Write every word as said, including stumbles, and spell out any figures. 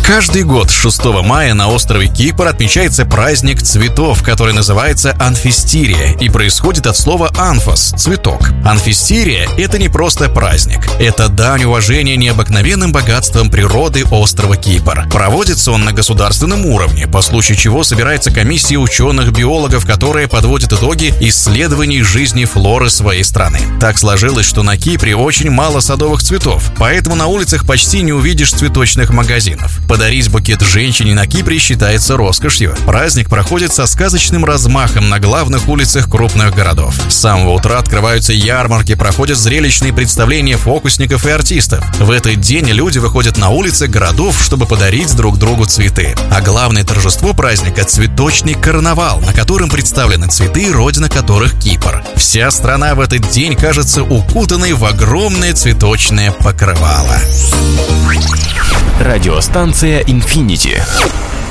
Каждый год шестого мая на острове Кипр отмечается праздник цветов, который называется Анфистирия и происходит от слова «анфос» — цветок. Анфистирия — это не просто праздник, это дань уважения необыкновенным богатствам природы острова Кипр. Проводится он на государственном уровне, по случаю чего собирается комиссия ученых-биологов, которая подводит итоги исследований жизни флоры своей страны. Так сложилось, что на Кипре очень мало садовых цветов, поэтому на улицах почти не увидишь цветочных магазинов. Подарить букет женщине на Кипре считается роскошью. Праздник проходит со сказочным размахом на главных улицах крупных городов. С самого утра открываются ярмарки, проходят зрелищные представления фокусников и артистов. В этот день люди выходят на улицы городов, чтобы подарить друг другу цветы. А главное торжество праздника — цветочный карнавал, на котором представлены цветы, родина которых Кипр. Вся страна в этот день кажется укутанной в огромное цветочное покрывало. Радиостанция «Инфинити».